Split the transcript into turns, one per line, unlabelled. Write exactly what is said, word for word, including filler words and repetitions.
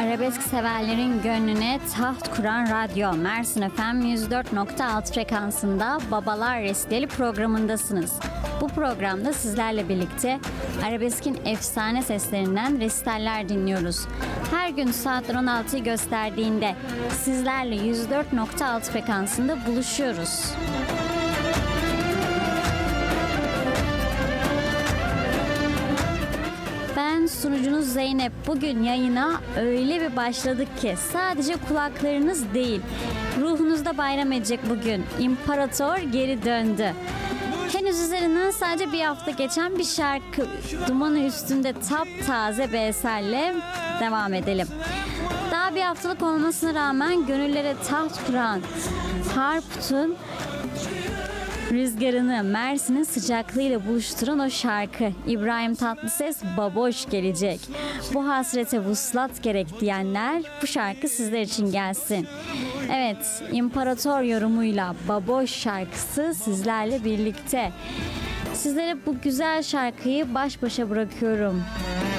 arabesk severlerin gönlüne taht kuran radyo Mersin F M yüz dört nokta altı frekansında Babalar Resitali programındasınız. Bu programda sizlerle birlikte arabeskin efsane seslerinden resitaller dinliyoruz. Her gün saatler on altıyı gösterdiğinde sizlerle yüz dört nokta altı frekansında buluşuyoruz. Ben sunucunuz Zeynep. Bugün yayına öyle bir başladık ki sadece kulaklarınız değil, ruhunuzda bayram edecek bugün. İmparator geri döndü. Henüz üzerinden sadece bir hafta geçen bir şarkı, dumanı üstünde taptaze bir eserle devam edelim. Daha bir haftalık olmasına rağmen gönüllere taht kuran Harput'un rüzgarını Mersin'in sıcaklığıyla buluşturan o şarkı İbrahim Tatlıses Baboş gelecek. Bu hasrete vuslat gerek diyenler bu şarkı sizler için gelsin. Evet, İmparator yorumuyla Baboş şarkısı sizlerle birlikte. Sizlere bu güzel şarkıyı baş başa bırakıyorum.